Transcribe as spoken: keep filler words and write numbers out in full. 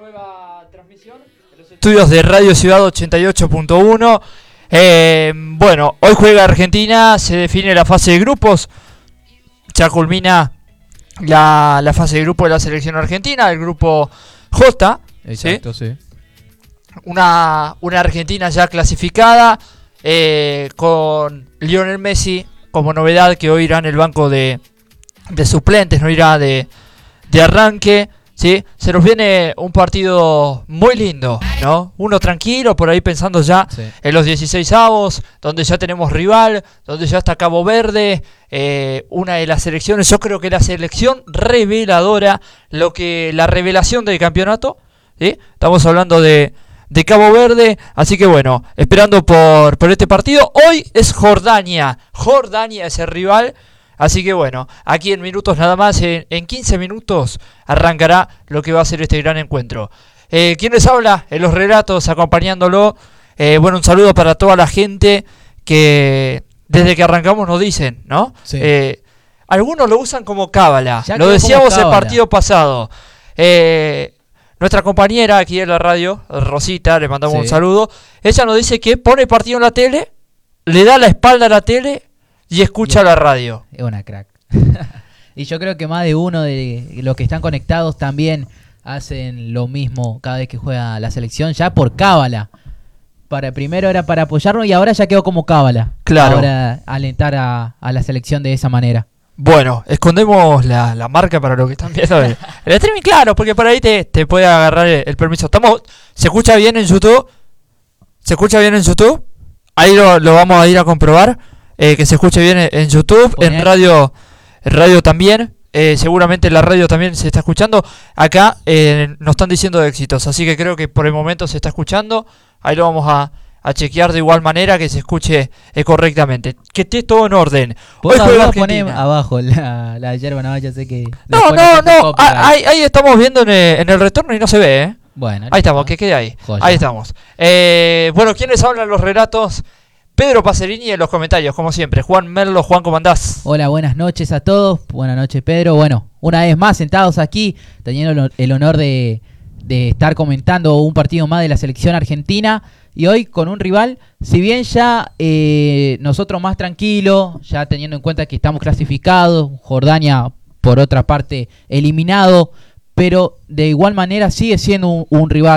nueva transmisión en los estudios de Radio Ciudad ochenta y ocho punto uno. Eh, bueno, hoy juega Argentina, se define la fase de grupos, ya culmina la, la fase de grupo de la selección argentina, el grupo J. Exacto, sí. ¿sí? Una, una Argentina ya clasificada, eh, con Lionel Messi como novedad, que hoy irá en el banco de, de suplentes, no irá de, de arranque. ¿Sí? Se nos viene un partido muy lindo, ¿no? Uno tranquilo, por ahí pensando ya sí. en los dieciseisavos, donde ya tenemos rival, donde ya está Cabo Verde, eh, una de las selecciones, yo creo que la selección reveladora, lo que la revelación del campeonato, ¿sí? Estamos hablando de, de Cabo Verde, así que bueno, esperando por, por este partido. Hoy es Jordania, Jordania es el rival. Así que bueno, aquí en minutos nada más, en, en quince minutos arrancará lo que va a ser este gran encuentro. Eh, ¿Quién les habla? En los relatos, acompañándolo. Eh, bueno, un saludo para toda la gente que desde que arrancamos nos dicen, ¿no? Sí. Eh, algunos lo usan como cábala. Ya lo decíamos el cábala. partido pasado. Eh, nuestra compañera aquí en la radio, Rosita, le mandamos sí. un saludo. Ella nos dice que pone partido en la tele, le da la espalda a la tele y escucha y la radio. Es una crack. Y yo creo que más de uno de los que están conectados también hacen lo mismo cada vez que juega la selección, ya por cábala. Para, primero era para apoyarnos y ahora ya quedó como cábala. Claro. Ahora alentar a, a la selección de esa manera. Bueno, escondemos la, la marca para los que están viendo el, el streaming, claro, porque por ahí te, te puede agarrar el, el permiso. Estamos, ¿se escucha bien en YouTube? ¿Se escucha bien en YouTube? Ahí lo, lo vamos a ir a comprobar. Eh, que se escuche bien en, en YouTube, Poner. en radio en radio también, eh, seguramente en la radio también se está escuchando. Acá eh, nos están diciendo de éxitos, así que creo que por el momento se está escuchando. Ahí lo vamos a, a chequear de igual manera que se escuche eh, correctamente, que esté todo en orden. Hoy juega Argentina. Abajo la, la yerba, no, ya sé que... No, no, no, ahí, ahí estamos viendo en el, en el retorno y no se ve, ¿eh? Bueno, ahí estamos, que quede ahí. Joya. Ahí estamos. Eh, bueno, ¿quiénes hablan los relatos? Pedro Pacerini en los comentarios, como siempre. Juan Merlo, Juan, ¿cómo andás? Hola, buenas noches a todos. Buenas noches, Pedro. Bueno, una vez más sentados aquí, teniendo el honor de, de estar comentando un partido más de la selección argentina. Y hoy con un rival, si bien ya eh, nosotros más tranquilos, ya teniendo en cuenta que estamos clasificados, Jordania por otra parte eliminado, pero de igual manera sigue siendo un, un rival